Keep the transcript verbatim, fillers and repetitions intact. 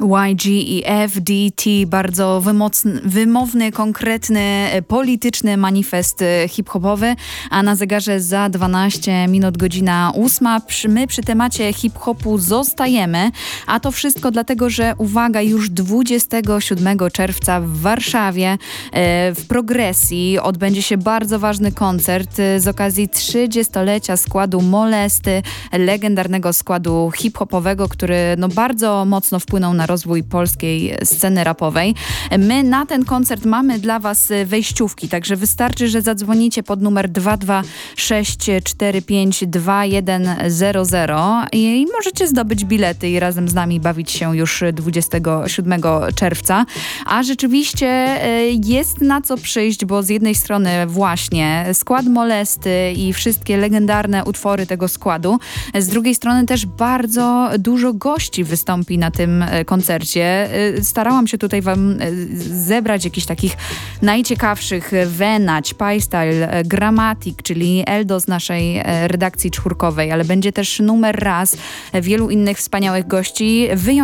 Y G i F D T, bardzo wymocny, wymowny, konkretny, polityczny manifest hip-hopowy, a na zegarze za dwanaście minut godzina ósma. My przy temacie hip-hopu zostajemy, a to wszystko dlatego, że uwaga, już dwudziestego siódmego czerwca w Warszawie w Progresji odbędzie się bardzo ważny koncert z okazji trzydziestolecia składu Molesty, legendarnego składu hip-hopowego, który no bardzo mocno wpłynął na rozwój polskiej sceny rapowej. My na ten koncert mamy dla Was wejściówki, także wystarczy, że zadzwonicie pod numer dwa dwa sześć cztery pięć dwa jeden zero zero i możecie zdobyć bilety i razem z nami bawić się już dwudziestego siódmego czerwca. A rzeczywiście jest na co przyjść, bo z jednej strony właśnie skład Molesty i wszystkie legendarne utwory tego składu, z drugiej strony też bardzo dużo gości wystąpi na tym koncercie. Starałam się tutaj Wam zebrać jakichś takich najciekawszych: Venać, Pystyle, Gramatik, czyli Eldo z naszej redakcji czwórkowej, ale będzie też numer raz, wielu innych wspaniałych gości.